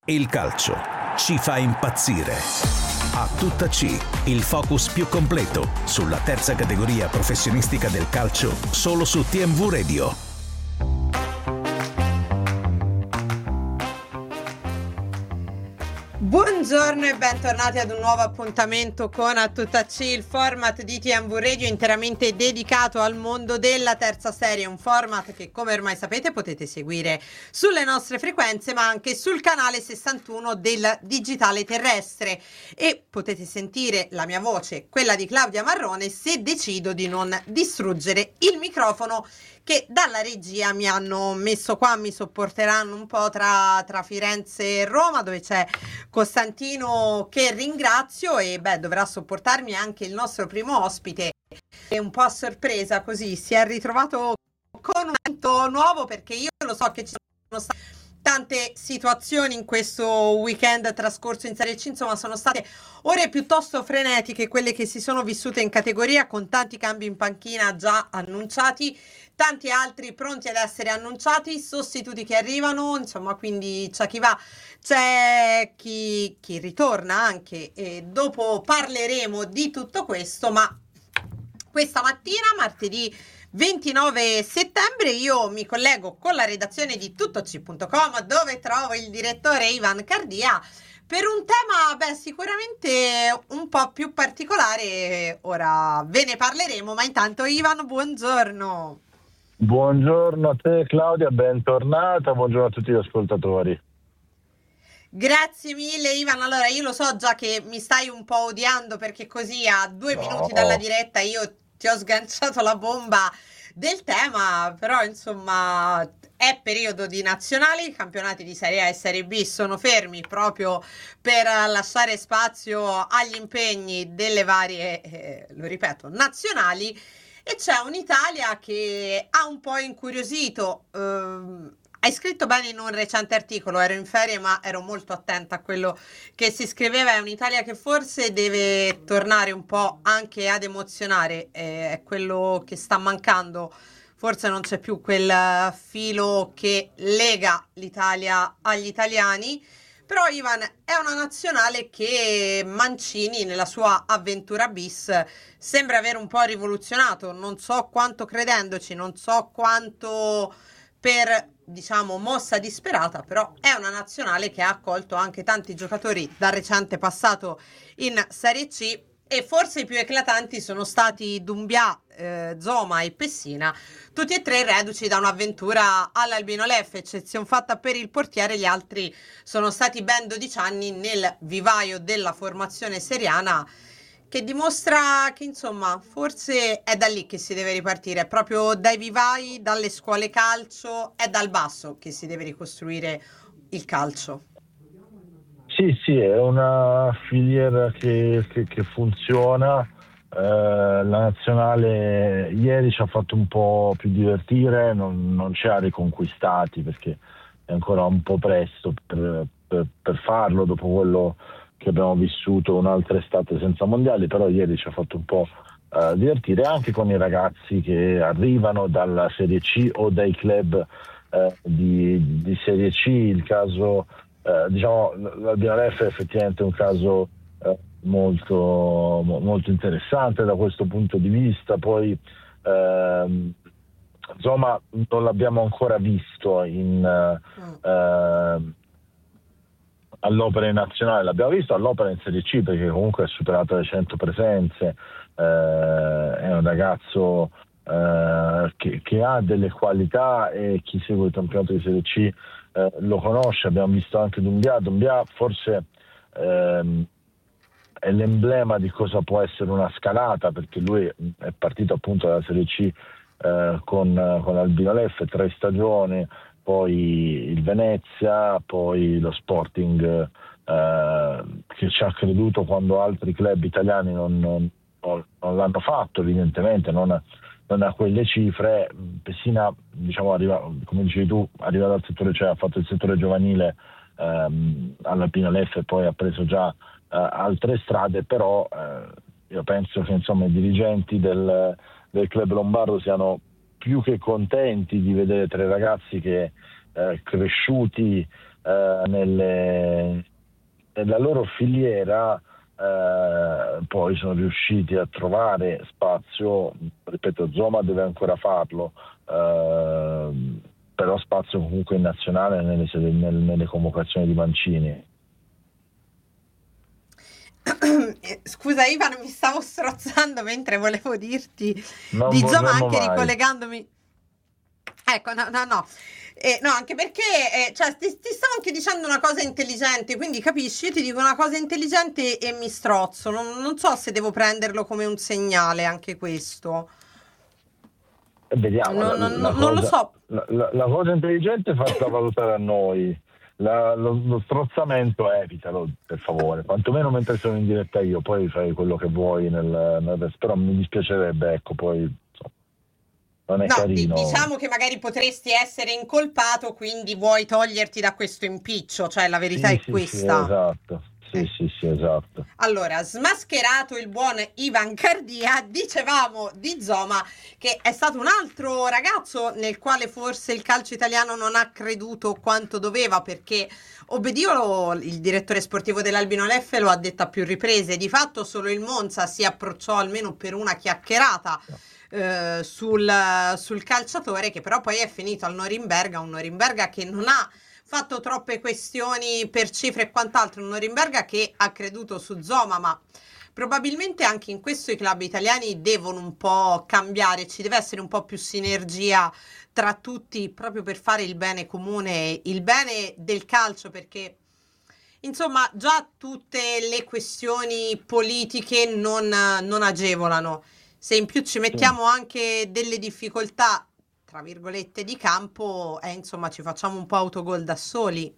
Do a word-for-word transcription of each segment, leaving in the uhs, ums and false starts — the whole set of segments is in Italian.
Il calcio ci fa impazzire. A tutta C, il focus più completo sulla terza categoria professionistica del calcio, solo su T M V Radio. Buongiorno e bentornati ad un nuovo appuntamento con A Tutta C, il format di T M V Radio interamente dedicato al mondo della terza serie, un format che, come ormai sapete, potete seguire sulle nostre frequenze ma anche sul canale sessantuno del digitale terrestre, e potete sentire la mia voce, quella di Claudia Marrone, se decido di non distruggere il microfono che dalla regia mi hanno messo qua. Mi sopporteranno un po' tra, tra Firenze e Roma, dove c'è Costantino, che ringrazio, e beh, dovrà sopportarmi anche il nostro primo ospite, è un po' a sorpresa, così si è ritrovato con un evento nuovo, perché io lo so che ci sono state tante situazioni in questo weekend trascorso in Serie C, insomma sono state ore piuttosto frenetiche quelle che si sono vissute in categoria, con tanti cambi in panchina già annunciati, tanti altri pronti ad essere annunciati, sostituti che arrivano, insomma, quindi c'è chi va, c'è chi, chi ritorna anche, e dopo parleremo di tutto questo. Ma questa mattina, martedì ventinove settembre, io mi collego con la redazione di tuttoc punto com, dove trovo il direttore Ivan Cardia per un tema, beh, sicuramente un po' più particolare. Ora ve ne parleremo, ma intanto Ivan, buongiorno. Buongiorno a te Claudia, bentornata, buongiorno a tutti gli ascoltatori. Grazie mille Ivan. Allora, io lo so già che mi stai un po' odiando, perché così a due No. minuti dalla diretta io ti ho sganciato la bomba del tema, però insomma è periodo di nazionali, i campionati di Serie A e Serie B sono fermi proprio per lasciare spazio agli impegni delle varie, eh, lo ripeto, nazionali, e c'è un'Italia che ha un po' incuriosito. Eh, hai scritto bene in un recente articolo, ero in ferie ma ero molto attenta a quello che si scriveva. È un'Italia che forse deve tornare un po' anche ad emozionare, eh, è quello che sta mancando, forse non c'è più quel filo che lega l'Italia agli italiani. Però Ivan, è una nazionale che Mancini nella sua avventura bis sembra aver un po' rivoluzionato, non so quanto credendoci, non so quanto per, diciamo, mossa disperata, però è una nazionale che ha accolto anche tanti giocatori dal recente passato in Serie C, e forse i più eclatanti sono stati Doumbia, eh, Zoma e Pessina, tutti e tre reduci da un'avventura all'Albino Leffe, eccezione fatta per il portiere. Gli altri sono stati ben dodici anni nel vivaio della formazione seriana, che dimostra che insomma forse è da lì che si deve ripartire, è proprio dai vivai, dalle scuole calcio, è dal basso che si deve ricostruire il calcio. Sì, sì, è una filiera che, che, che funziona. Eh, la nazionale ieri ci ha fatto un po' più divertire, non, non ci ha riconquistati perché è ancora un po' presto per, per, per farlo dopo quello che abbiamo vissuto un'altra estate senza mondiali, però ieri ci ha fatto un po' eh, divertire anche con i ragazzi che arrivano dalla Serie C o dai club eh, di, di Serie C. Il caso, eh, diciamo, l'Albino Leffe è effettivamente un caso eh, molto, molto interessante da questo punto di vista. Poi ehm, insomma non l'abbiamo ancora visto in eh, all'Opera in nazionale, l'abbiamo visto all'Opera in Serie C perché comunque ha superato le cento presenze, eh, è un ragazzo eh, che, che ha delle qualità, e chi segue il campionato di Serie C eh, lo conosce. Abbiamo visto anche Doumbia. Doumbia forse ehm, è l'emblema di cosa può essere una scalata, perché lui è partito appunto dalla Serie C eh, con, con l'Albino Leffe, tre stagioni, poi il Venezia, poi lo Sporting eh, che ci ha creduto quando altri club italiani non, non, non l'hanno fatto, evidentemente non, non a quelle cifre. Pessina, diciamo, arriva, come dicevi tu, arriva dal settore, cioè ha fatto il settore giovanile ehm, all'Albino Leffe e poi ha preso già eh, altre strade, però eh, io penso che insomma i dirigenti del, del club lombardo siano più che contenti di vedere tre ragazzi che eh, cresciuti eh, nelle, nella loro filiera eh, poi sono riusciti a trovare spazio. Ripeto, Zoma deve ancora farlo, eh, però spazio comunque in nazionale nelle, nelle, nelle convocazioni di Mancini. Scusa Ivan, mi stavo strozzando mentre volevo dirti Non di Zoma, vorremmo anche mai. ricollegandomi. Ecco, no, no, no. Eh, no, anche perché eh, cioè, ti, ti stavo anche dicendo una cosa intelligente, quindi capisci, io ti dico una cosa intelligente e mi strozzo. Non, non so se devo prenderlo come un segnale anche questo. E vediamo, Non, la, non- la non lo cosa, so. la, la- la cosa intelligente è farla valutare a noi. La- lo, lo strozzamento evitalo, per favore, quantomeno mentre sono in diretta io, poi fai quello che vuoi nel, nel resto, però mi dispiacerebbe, ecco, poi insomma, non è No, di- carino. diciamo che magari potresti essere incolpato, quindi vuoi toglierti da questo impiccio, cioè la verità Sì, è sì, sì, questa. esatto, sì, Eh. sì, sì, esatto. Allora, smascherato il buon Ivan Cardia, dicevamo di Zoma che è stato un altro ragazzo nel quale forse il calcio italiano non ha creduto quanto doveva, perché Obbedio, il direttore sportivo dell'Albino Leffe, lo ha detto a più riprese. Di fatto solo il Monza si approcciò almeno per una chiacchierata eh, sul, sul calciatore, che però poi è finito al Norimberga, un Norimberga che non ha fatto troppe questioni per cifre e quant'altro, un Norimberga che ha creduto su Zoma, ma probabilmente anche in questo i club italiani devono un po' cambiare, ci deve essere un po' più sinergia tra tutti proprio per fare il bene comune, il bene del calcio, perché insomma già tutte le questioni politiche non, non agevolano. Se in più ci Sì. mettiamo anche delle difficoltà, tra virgolette, di campo, eh, insomma ci facciamo un po' autogol da soli.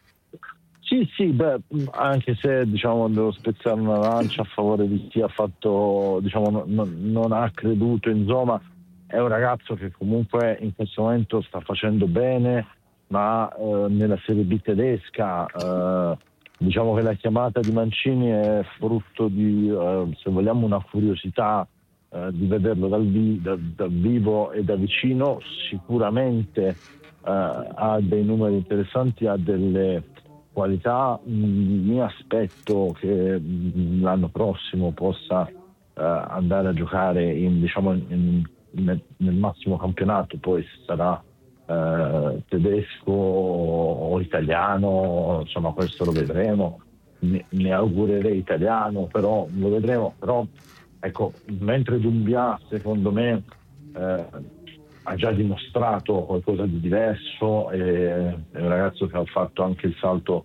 Sì, sì, beh, anche se diciamo devo spezzare una lancia a favore di chi ha fatto, diciamo, no- no- non ha creduto in Zoma, è un ragazzo che comunque in questo momento sta facendo bene, ma eh, nella Serie B tedesca eh, diciamo che la chiamata di Mancini è frutto di, eh, se vogliamo, una curiosità eh, di vederlo dal, vi- da- dal vivo e da vicino. Sicuramente eh, ha dei numeri interessanti, ha delle qualità. Mh, mi aspetto che mh, l'anno prossimo possa eh, andare a giocare in, diciamo, in- nel, nel massimo campionato, poi sarà eh, tedesco o italiano, insomma questo lo vedremo. Ne, ne augurerei italiano, però lo vedremo. Però ecco, mentre Doumbia secondo me eh, ha già dimostrato qualcosa di diverso, e è un ragazzo che ha fatto anche il salto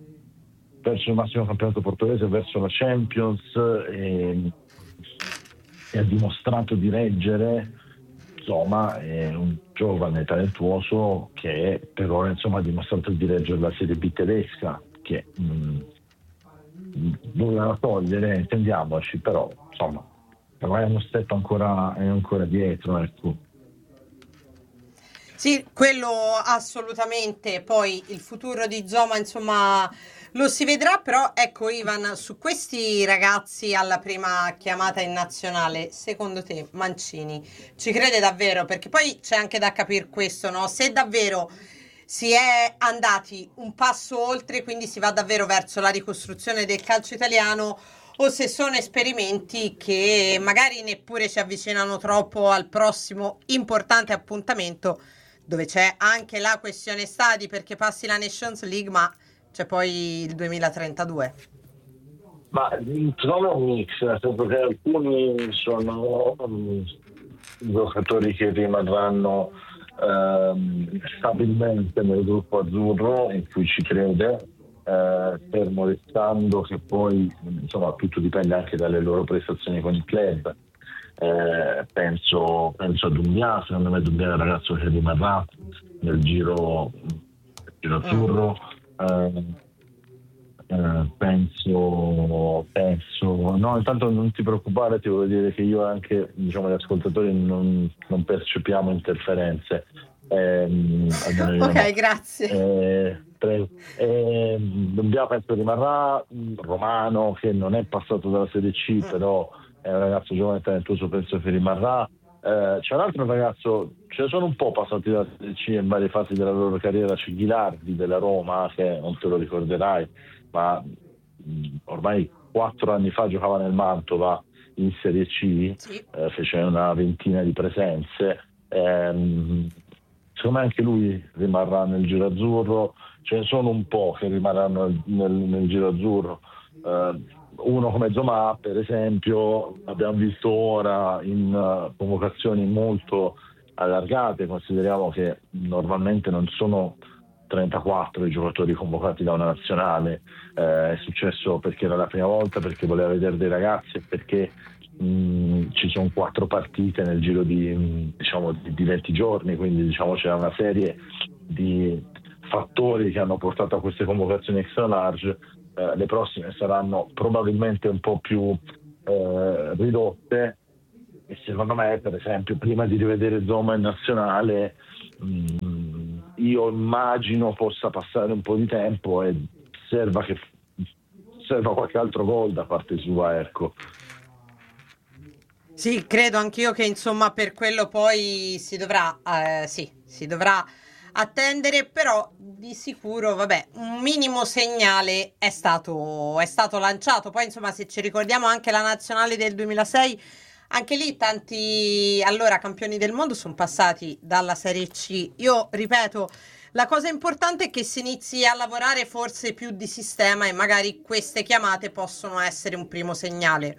verso il massimo campionato portoghese, verso la Champions, e, e ha dimostrato di reggere. Insomma, è un giovane talentuoso che per ora insomma ha dimostrato di reggere la Serie B tedesca, che mh, doveva togliere, intendiamoci, però insomma Ryan Step ancora è ancora dietro, ecco. Sì, quello assolutamente. Poi il futuro di Zoma, insomma, lo si vedrà, però ecco Ivan, su questi ragazzi alla prima chiamata in nazionale, secondo te Mancini ci crede davvero? Perché poi c'è anche da capire questo, no? Se davvero si è andati un passo oltre, quindi si va davvero verso la ricostruzione del calcio italiano, o se sono esperimenti che magari neppure ci avvicinano troppo al prossimo importante appuntamento, dove c'è anche la questione stadi, perché passi la Nations League, ma c'è poi il duemilatrentadue. Ma sono un mix, nel senso che alcuni sono um, giocatori che rimarranno um, stabilmente nel gruppo azzurro in cui ci crede, eh, fermo restando che poi insomma tutto dipende anche dalle loro prestazioni con il club. Eh, penso, penso a Doumbia, secondo me Doumbia è un ragazzo che rimarrà nel giro, nel giro azzurro. Eh, eh, penso, penso, no, intanto non ti preoccupare, ti voglio dire che io anche, diciamo, gli ascoltatori non, non percepiamo interferenze. Ehm, almeno io Ok, no. grazie. Eh, prego. Eh, Doumbia penso rimarrà. Romano, che non è passato dalla Serie C, però è un ragazzo giovane e talentuoso, penso che rimarrà. Eh, c'è un altro ragazzo, ce ne sono un po' passati da Serie C in varie fasi della loro carriera, c'è Ghilardi della Roma, che non te lo ricorderai, ma mh, ormai quattro anni fa giocava nel Mantova in Serie C, Sì. eh, fece una ventina di presenze. Ehm, secondo me anche lui rimarrà nel Giro Azzurro, ce ne sono un po' che rimarranno nel, nel, nel Giro Azzurro. Eh, uno come Zomà, per esempio, abbiamo visto ora in uh, convocazioni molto allargate. Consideriamo che normalmente non sono trentaquattro i giocatori convocati da una nazionale. Eh, è successo perché era la prima volta, perché voleva vedere dei ragazzi e perché mh, ci sono quattro partite nel giro di, mh, diciamo, di, di venti giorni, quindi diciamo c'è una serie di fattori che hanno portato a queste convocazioni extra large. Eh, le prossime saranno probabilmente un po' più eh, ridotte, e secondo me, per esempio, prima di rivedere Zoma in nazionale, mh, io immagino possa passare un po' di tempo e serva che serva qualche altro gol da parte sua, ecco. Sì, credo anch'io che insomma per quello poi si dovrà, eh, sì, si dovrà attendere, però di sicuro, vabbè, un minimo segnale è stato, è stato lanciato. Poi insomma, se ci ricordiamo anche la nazionale del duemilasei, anche lì tanti allora campioni del mondo sono passati dalla Serie C. Io ripeto, la cosa importante è che si inizi a lavorare forse più di sistema e magari queste chiamate possono essere un primo segnale.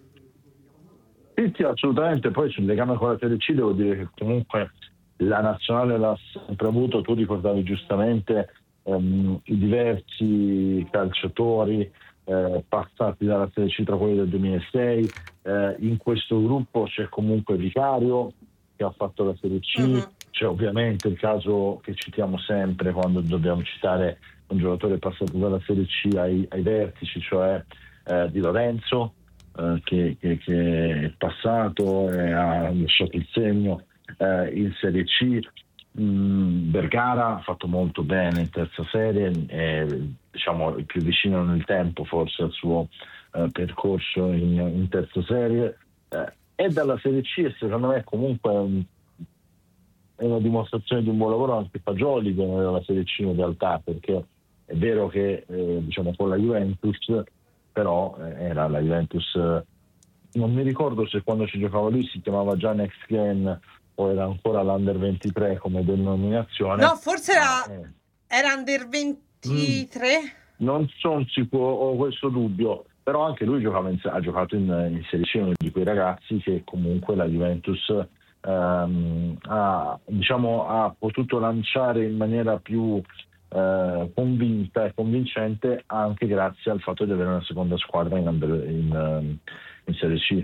Sì, sì, assolutamente. Poi sul legame con la Serie C devo dire che comunque la nazionale l'ha sempre avuto. Tu ricordavi giustamente ehm, i diversi calciatori eh, passati dalla Serie C, tra quelli del duemilasei. Eh, in questo gruppo c'è comunque Vicario che ha fatto la Serie C, Mm-hmm. c'è ovviamente il caso che citiamo sempre quando dobbiamo citare un giocatore passato dalla Serie C ai, ai vertici, cioè eh, Di Lorenzo, eh, che, che, che è passato e ha lasciato il segno eh, in Serie C. Mm, Vergara ha fatto molto bene in terza serie, è diciamo il più vicino nel tempo forse al suo eh, percorso in, in terza serie, eh, è dalla Serie C, e secondo me comunque um, è una dimostrazione di un buon lavoro anche Fagioli che non era la Serie C in realtà, perché è vero che eh, diciamo con la Juventus, però eh, era la Juventus, eh, non mi ricordo se quando ci giocava lui si chiamava già Next Gen o era ancora l'Under ventitré come denominazione. No, forse era, eh. era Under ventitré. Mm. Non sono sicuro, ho questo dubbio, però anche lui giocava in, ha giocato in, in Serie C, uno di quei ragazzi che comunque la Juventus ehm, ha, diciamo, ha potuto lanciare in maniera più eh, convinta e convincente, anche grazie al fatto di avere una seconda squadra in, in, in Serie C.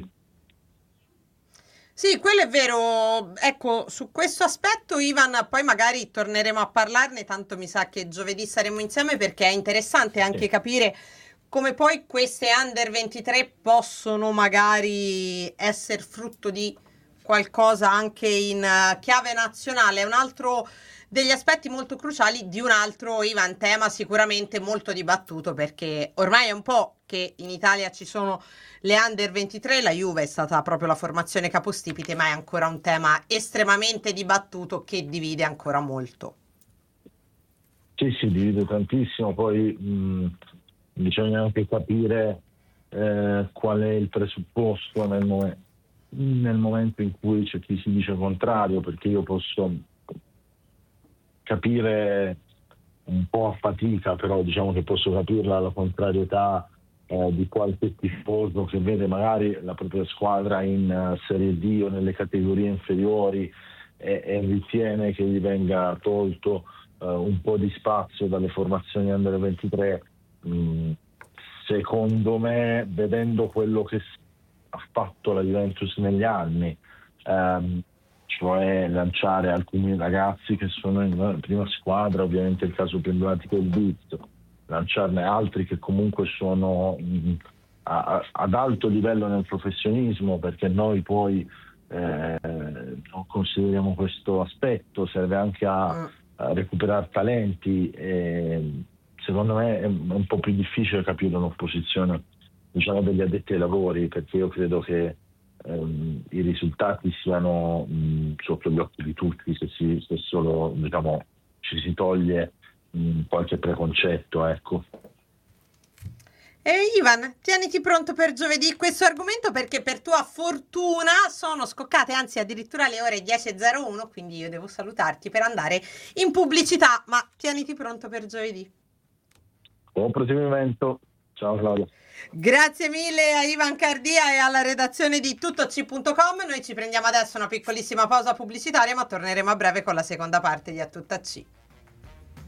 Sì, quello è vero. Ecco, su questo aspetto, Ivan, poi magari torneremo a parlarne, tanto mi sa che giovedì saremo insieme, perché è interessante anche Sì. capire come poi queste Under ventitré possono magari essere frutto di qualcosa anche in uh, chiave nazionale. È un altro degli aspetti molto cruciali di un altro, Ivan, tema sicuramente molto dibattuto, perché ormai è un po' che in Italia ci sono le Under ventitré, la Juve è stata proprio la formazione capostipite, ma è ancora un tema estremamente dibattuto che divide ancora molto. Sì, si divide tantissimo, poi mh, bisogna anche capire eh, qual è il presupposto nel, mom- nel momento in cui c'è chi si dice contrario, perché io posso capire un po' a fatica, però diciamo che posso capirla la contrarietà eh, di qualche tifoso che vede magari la propria squadra in uh, Serie D o nelle categorie inferiori e, e ritiene che gli venga tolto uh, un po' di spazio dalle formazioni Under ventitré. Mm, secondo me, vedendo quello che ha fatto la Juventus negli anni, um, cioè lanciare alcuni ragazzi che sono in prima squadra, ovviamente il caso più emblematico è il Diz, lanciarne altri che comunque sono mh, a, ad alto livello nel professionismo, perché noi poi eh, non consideriamo questo aspetto, serve anche a, a recuperare talenti, e secondo me è un po' più difficile capire un'opposizione, diciamo, degli addetti ai lavori, perché io credo che ehm, i risultati siano mh, sotto gli occhi di tutti, se, si, se solo diciamo, ci si toglie mh, qualche preconcetto, ecco. E Ivan, tieniti pronto per giovedì questo argomento, perché per tua fortuna sono scoccate, anzi addirittura le ore dieci e zero uno, quindi io devo salutarti per andare in pubblicità, ma tieniti pronto per giovedì. Buon proseguimento, ciao Claudio. Grazie mille a Ivan Cardia e alla redazione di tuttoc punto com. Noi ci prendiamo adesso una piccolissima pausa pubblicitaria, ma torneremo a breve con la seconda parte di A Tutta C.